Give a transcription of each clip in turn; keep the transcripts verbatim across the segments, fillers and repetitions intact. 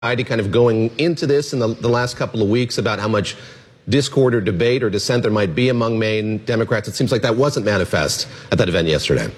kind of going into this in the, the last couple of weeks about how much discord or debate or dissent there might be among Maine Democrats. It seems like that wasn't manifest at that event yesterday.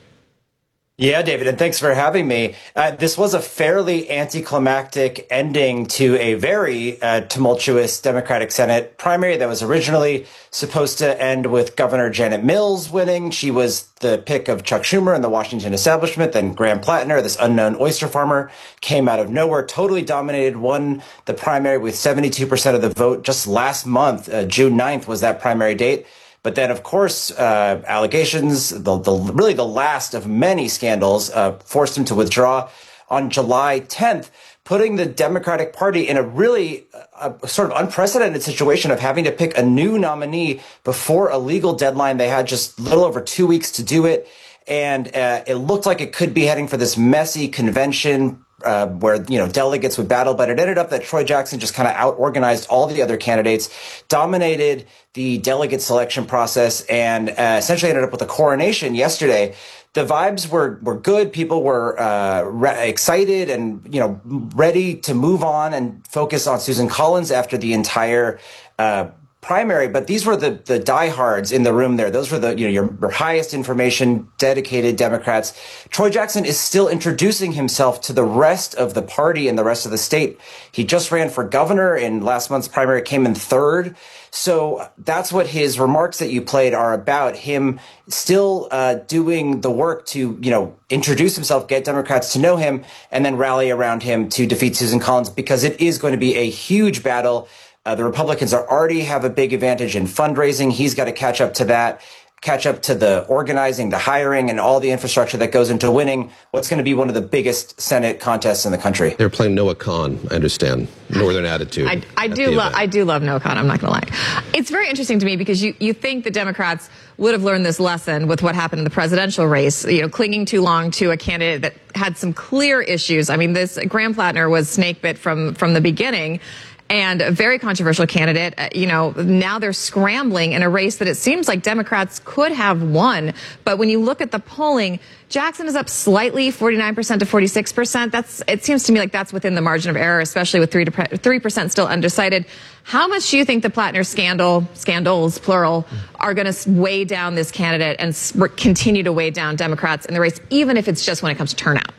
Yeah, David, and thanks for having me. Uh, this was a fairly anticlimactic ending to a very uh, tumultuous Democratic Senate primary that was originally supposed to end with Governor Janet Mills winning. She was the pick of Chuck Schumer and the Washington establishment. Then Graham Plattner, this unknown oyster farmer, came out of nowhere, totally dominated, won the primary with seventy-two percent of the vote just last month. Uh, June ninth was that primary date. But then, of course, uh, allegations, the, the really the last of many scandals, uh, forced him to withdraw on July tenth, putting the Democratic Party in a really uh, a sort of unprecedented situation of having to pick a new nominee before a legal deadline. They had just a little over two weeks to do it. And uh, it looked like it could be heading for this messy convention Uh, where, you know, delegates would battle, but it ended up that Troy Jackson just kind of out-organized all the other candidates, dominated the delegate selection process, and uh, essentially ended up with a coronation yesterday. The vibes were, were good. People were uh, re- excited and, you know, ready to move on and focus on Susan Collins after the entire uh primary, but these were the the diehards in the room there. Those were the, you know, your, your highest information, dedicated Democrats. Troy Jackson is still introducing himself to the rest of the party and the rest of the state. He just ran for governor in last month's primary, came in third. So that's what his remarks that you played are about, him still uh, doing the work to, you know, introduce himself, get Democrats to know him, and then rally around him to defeat Susan Collins, because it is going to be a huge battle. Uh, the Republicans are already have a big advantage in fundraising. He's got to catch up to that, catch up to the organizing, the hiring, and all the infrastructure that goes into winning what's going to be one of the biggest Senate contests in the country. They're playing Noah Khan, I understand. Northern attitude. I, I do love I do love Noah Khan. I'm not going to lie. It's very interesting to me because you, you think the Democrats would have learned this lesson with what happened in the presidential race, you know, clinging too long to a candidate that had some clear issues. I mean, this Graham Plattner was snake bit from from the beginning. And a very controversial candidate. Uh, you know, now they're scrambling in a race that it seems like Democrats could have won. But when you look at the polling, Jackson is up slightly, forty-nine percent to forty-six percent. That's, it seems to me like that's within the margin of error, especially with three percent still undecided. How much do you think the Plattner scandal, scandals, plural, are going to weigh down this candidate and continue to weigh down Democrats in the race, even if it's just when it comes to turnout?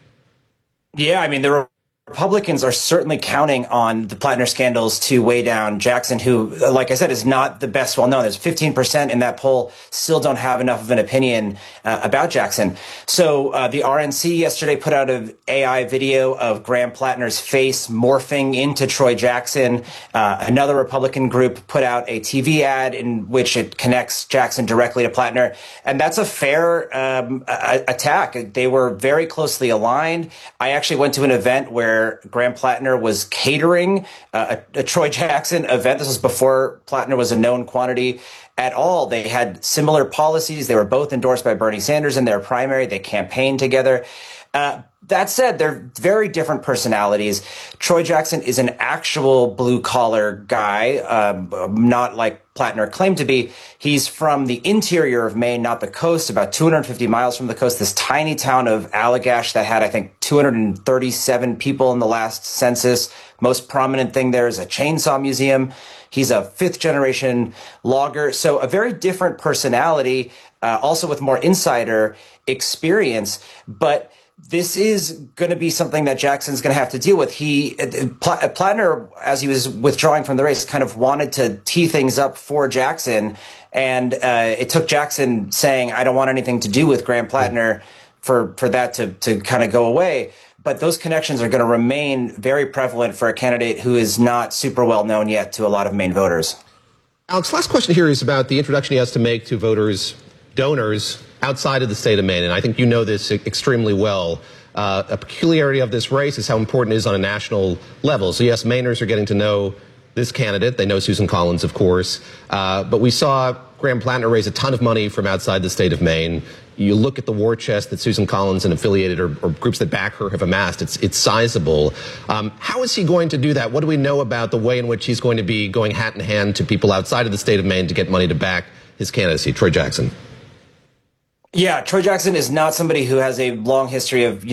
Yeah, I mean, there are Republicans are certainly counting on the Plattner scandals to weigh down Jackson, who, like I said, is not the best well known. There's fifteen percent in that poll still don't have enough of an opinion uh, about Jackson. So uh, the R N C yesterday put out an A I video of Graham Plattner's face morphing into Troy Jackson. Uh, another Republican group put out a T V ad in which it connects Jackson directly to Plattner. And that's a fair um, a- attack. They were very closely aligned. I actually went to an event where Graham Plattner was catering uh, a, a Troy Jackson event. This was before Plattner was a known quantity at all. They had similar policies. They were both endorsed by Bernie Sanders in their primary. They campaigned together. Uh, that said, they're very different personalities. Troy Jackson is an actual blue-collar guy, um, not like Plattner claimed to be. He's from the interior of Maine, not the coast, about two hundred fifty miles from the coast, this tiny town of Allagash that had, I think, two hundred thirty-seven people in the last census. Most prominent thing there is a chainsaw museum. He's a fifth-generation logger, so a very different personality, uh, also with more insider experience, but this is going to be something that Jackson's going to have to deal with. He, Plattner, as he was withdrawing from the race, kind of wanted to tee things up for Jackson. And uh, it took Jackson saying, I don't want anything to do with Graham Plattner for, for that to, to kind of go away. But those connections are going to remain very prevalent for a candidate who is not super well known yet to a lot of Maine voters. Alex, last question here is about the introduction he has to make to voters, donors, outside of the state of Maine, and I think you know this extremely well. Uh, a peculiarity of this race is how important it is on a national level. So yes, Mainers are getting to know this candidate. They know Susan Collins, of course. Uh, but we saw Graham Plattner raise a ton of money from outside the state of Maine. You look at the war chest that Susan Collins and affiliated or, or groups that back her have amassed. It's, it's sizable. Um, how is he going to do that? What do we know about the way in which he's going to be going hat in hand to people outside of the state of Maine to get money to back his candidacy? Troy Jackson. Yeah, Troy Jackson is not somebody who has a long history of, you know,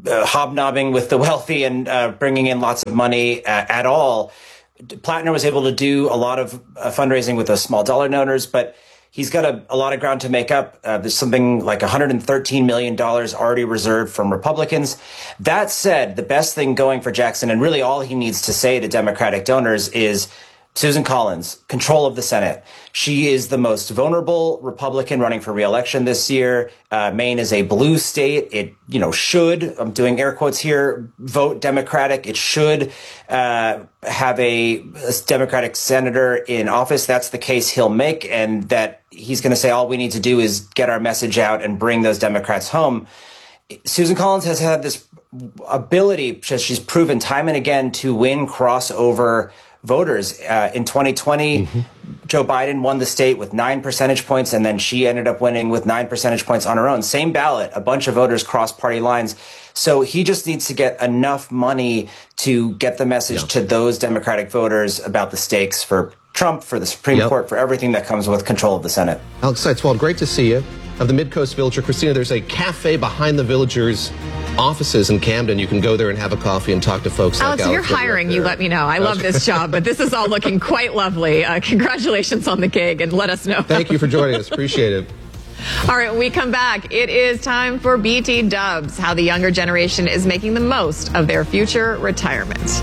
uh, hobnobbing with the wealthy and uh, bringing in lots of money uh, at all. Plattner was able to do a lot of uh, fundraising with those small dollar donors, but he's got a, a lot of ground to make up. Uh, there's something like one hundred thirteen million dollars already reserved from Republicans. That said, the best thing going for Jackson, and really all he needs to say to Democratic donors, is Susan Collins, control of the Senate. She is the most vulnerable Republican running for re-election this year. Uh, Maine is a blue state. It, you know, should, I'm doing air quotes here, vote Democratic. It should uh, have a, a Democratic senator in office. That's the case he'll make, and that he's going to say all we need to do is get our message out and bring those Democrats home. Susan Collins has had this ability, she's proven time and again, to win crossover voters. Uh, in twenty twenty, mm-hmm. Joe Biden won the state with nine percentage points, and then she ended up winning with nine percentage points on her own. Same ballot, a bunch of voters crossed party lines. So he just needs to get enough money to get the message yeah. to those Democratic voters about the stakes for Trump, for the Supreme yep. Court, for everything that comes with control of the Senate. Alex Seitz-Wald, great to see you. Of the Midcoast Villager, Christina, there's a cafe behind the Villagers' offices in Camden. You can go there and have a coffee and talk to folks. Alex, like if you're hiring, you let me know. I love this job, but this is all looking quite lovely. Uh, congratulations on the gig, and let us know. Thank you for joining us. Appreciate it. All right, when we come back, it is time for B T Dubs, how the younger generation is making the most of their future retirement.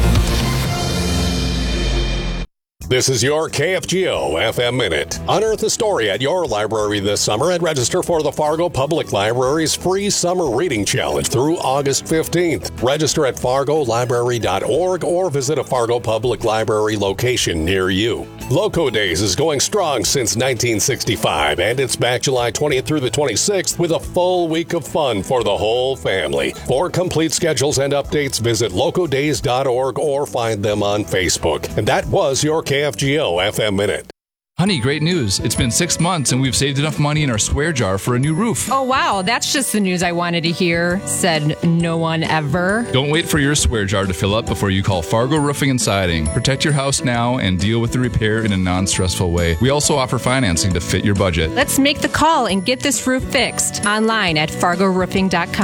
This is your K F G O F M Minute. Unearth a story at your library this summer and register for the Fargo Public Library's free summer reading challenge through August fifteenth. Register at fargo library dot org or visit a Fargo Public Library location near you. Loco Days is going strong since nineteen sixty-five, and it's back July twentieth through the twenty-sixth with a full week of fun for the whole family. For complete schedules and updates, visit loco days dot org or find them on Facebook. And that was your K F G O F M Minute. Honey, great news. It's been six months and we've saved enough money in our swear jar for a new roof. Oh, wow. That's just the news I wanted to hear, said no one ever. Don't wait for your swear jar to fill up before you call Fargo Roofing and Siding. Protect your house now and deal with the repair in a non-stressful way. We also offer financing to fit your budget. Let's make the call and get this roof fixed online at fargo roofing dot com.